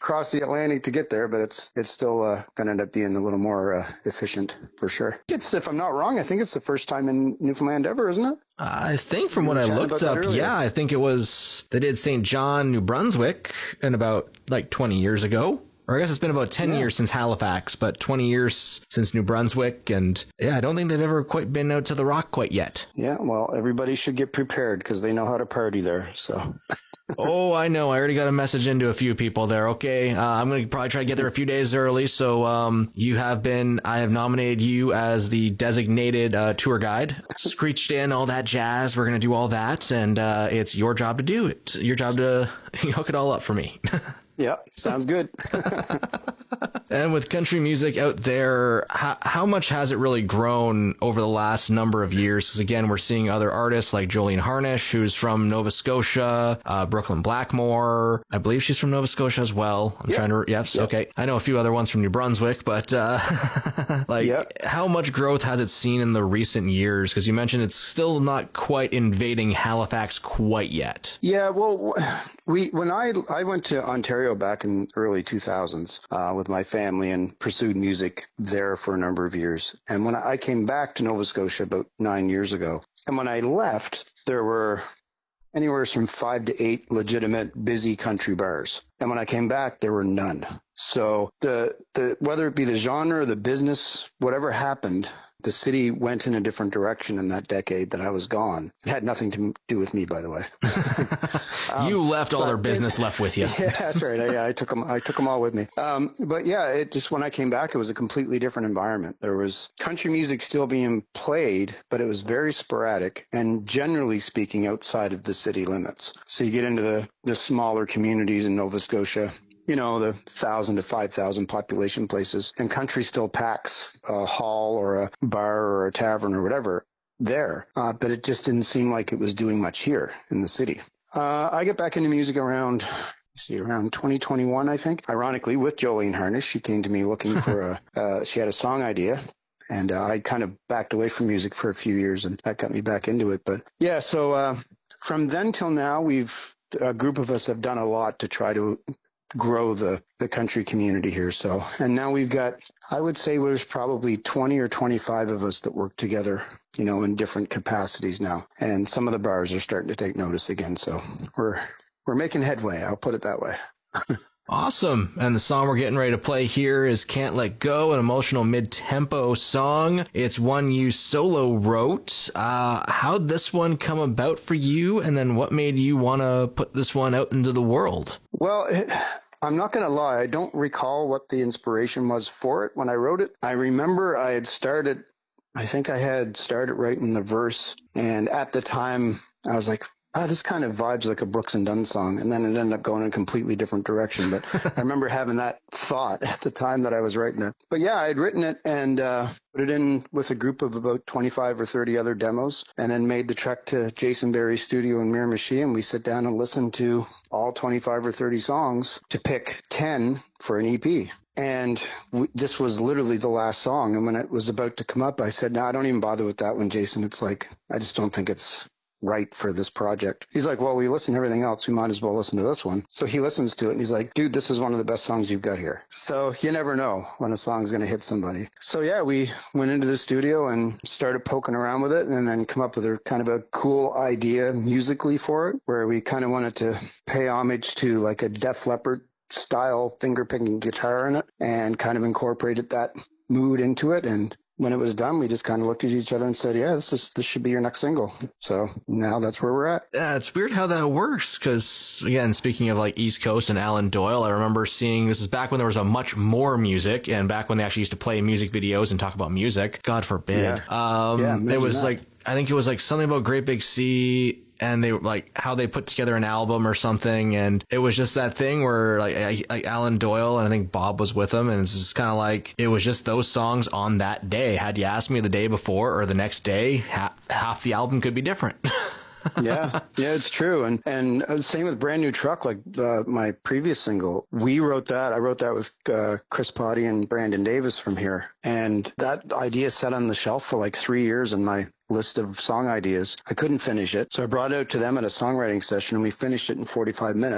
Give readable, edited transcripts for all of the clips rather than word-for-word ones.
cross the Atlantic to get there, but it's still going to end up being a little more efficient for sure. If I'm not wrong, I think it's the first time in Newfoundland ever, isn't it? I think from what I looked up, yeah, I think it was, they did St. John, New Brunswick, in about like 20 years ago. Or I guess it's been about 10 years since Halifax, but 20 years since New Brunswick. And yeah, I don't think they've ever quite been out to the Rock quite yet. Yeah, well, everybody should get prepared because they know how to party there. So. Oh, I know. I already got a message into a few people there. Okay. I'm going to probably try to get there a few days early. So, I have nominated you as the designated tour guide. Screeched in all that jazz. We're going to do all that. And it's your job to do it. Your job to hook it all up for me. Yeah, sounds good. And with country music out there, how much has it really grown over the last number of years? Because again, we're seeing other artists like Jolene Harnish, who's from Nova Scotia, Brooklyn Blackmore. I believe she's from Nova Scotia as well. Okay. I know a few other ones from New Brunswick, but how much growth has it seen in the recent years? Because you mentioned it's still not quite invading Halifax quite yet. Yeah, well, when I went to Ontario back in early 2000s with my family and pursued music there for a number of years. And when I came back to Nova Scotia about 9 years ago, and when I left, there were anywhere from 5 to 8 legitimate busy country bars. And when I came back, there were none. So the whether it be the genre or the business, whatever happened, the city went in a different direction in that decade that I was gone. It had nothing to do with me, by the way. You left all their business left with you. Yeah, that's right. I took them all with me. But yeah, it just, when I came back, it was a completely different environment. There was country music still being played, but it was very sporadic and generally speaking outside of the city limits. So you get into the smaller communities in Nova Scotia, the 1,000 to 5,000 population places, and country still packs a hall or a bar or a tavern or whatever there. But it just didn't seem like it was doing much here in the city. I get back into music around 2021, I think. Ironically, with Jolene Harnish, she came to me looking for she had a song idea. And I kind of backed away from music for a few years, and that got me back into it. But yeah, so from then till now, a group of us have done a lot to try to grow the country community here. So, and now we've got, I would say there's probably 20 or 25 of us that work together, in different capacities now. And some of the bars are starting to take notice again. So we're making headway. I'll put it that way. Awesome. And the song we're getting ready to play here is Can't Let Go, an emotional mid-tempo song. It's one you solo wrote. How'd this one come about for you? And then what made you want to put this one out into the world? Well, I'm not going to lie. I don't recall what the inspiration was for it when I wrote it. I remember I had started writing the verse. And at the time I was like, this kind of vibes like a Brooks and Dunn song. And then it ended up going in a completely different direction. But I remember having that thought at the time that I was writing it. But yeah, I'd written it and put it in with a group of about 25 or 30 other demos, and then made the trek to Jason Berry's studio in Miramichi. And we sit down and listen to all 25 or 30 songs to pick 10 for an EP. And this was literally the last song. And when it was about to come up, I said, no, I don't even bother with that one, Jason. It's like, I just don't think it's right for this project. He's like, well, we listen to everything else. We might as well listen to this one. So he listens to it and he's like, dude, this is one of the best songs you've got here. So you never know when a song's going to hit somebody. So yeah, we went into the studio and started poking around with it, and then come up with a kind of a cool idea musically for it, where we kind of wanted to pay homage to like a Def Leppard style finger picking guitar in it, and kind of incorporated that mood into it. And when it was done, we just kind of looked at each other and said, yeah, this should be your next single. So now that's where we're at. Yeah, it's weird how that works. Because again, speaking of like East Coast and Alan Doyle, I remember seeing, this is back when there was a much more music, and back when they actually used to play music videos and talk about music. God forbid. Yeah. It was that. like, I think it was like something about Great Big Sea, and they like how they put together an album or something. And it was just that thing where like Alan Doyle, and I think Bob was with him. And it's just kind of like, it was just those songs on that day. Had you asked me the day before or the next day, half the album could be different. Yeah, it's true. And same with Brand New Truck, like my previous single. I wrote that with Chris Potty and Brandon Davis from here. And that idea sat on the shelf for like 3 years in my list of song ideas. I couldn't finish it. So I brought it out to them at a songwriting session, and we finished it in 45 minutes.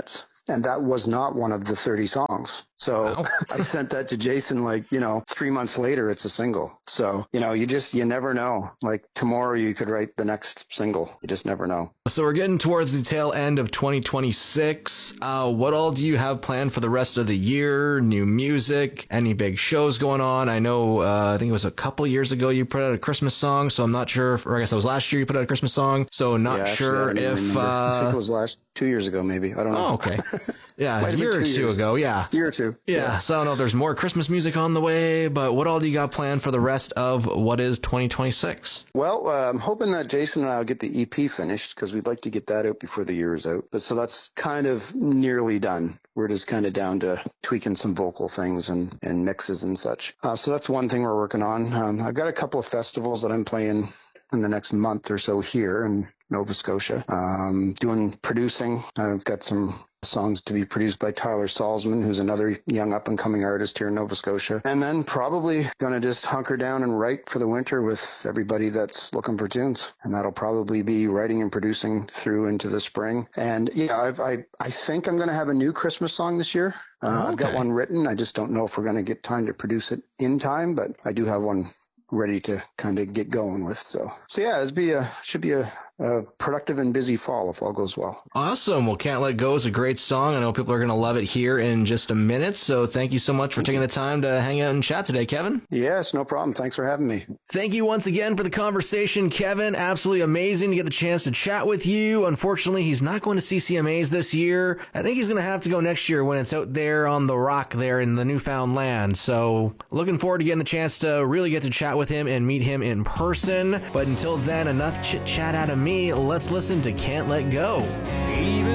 And that was not one of the 30 songs. So Wow. I sent that to Jason, 3 months later, it's a single. So, you never know. Like tomorrow you could write the next single. You just never know. So we're getting towards the tail end of 2026. What all do you have planned for the rest of the year? New music? Any big shows going on? I know, I think it was a couple years ago you put out a Christmas song, so I'm not sure, or I guess that was last year you put out a Christmas song, so not sure if... I think it was 2 years ago, maybe. I don't know. Oh, okay. Yeah, a year or two ago, yeah. Year or two. Yeah, so I don't know if there's more Christmas music on the way, but what all do you got planned for the rest of what is 2026? Well, I'm hoping that Jason and I will get the EP finished because we'd like to get that out before the year is out. So that's kind of nearly done. We're just kind of down to tweaking some vocal things and mixes and such. So that's one thing we're working on. I've got a couple of festivals that I'm playing in the next month or so here in Nova Scotia. Doing producing. I've got some songs to be produced by Tyler Salzman, who's another young up-and-coming artist here in Nova Scotia. And then probably going to just hunker down and write for the winter with everybody that's looking for tunes. And that'll probably be writing and producing through into the spring. And yeah, I think I'm going to have a new Christmas song this year. I've got one written. I just don't know if we're going to get time to produce it in time, but I do have one ready to kind of get going with. So yeah, should be a productive and busy fall if all goes well. Awesome. Well, Can't Let Go is a great song. I know people are going to love it here in just a minute. So thank you so much for taking the time to hang out and chat today, Kevin. Yes, no problem. Thanks for having me. Thank you once again for the conversation, Kevin. Absolutely amazing to get the chance to chat with you. Unfortunately, he's not going to CCMAs this year. I think he's going to have to go next year when it's out there on the rock there in the newfound land. So looking forward to getting the chance to really get to chat with him and meet him in person. But until then, enough chit chat out of me. Let's listen to Can't Let Go. Even